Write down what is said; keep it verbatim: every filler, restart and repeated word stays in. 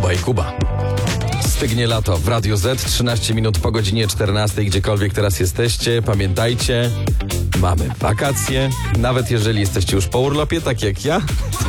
Kuba i Kuba. Stygnie lato w Radiu Z, trzynaście minut po godzinie czternastej, gdziekolwiek teraz jesteście. Pamiętajcie, mamy wakacje. Nawet jeżeli jesteście już po urlopie, tak jak ja,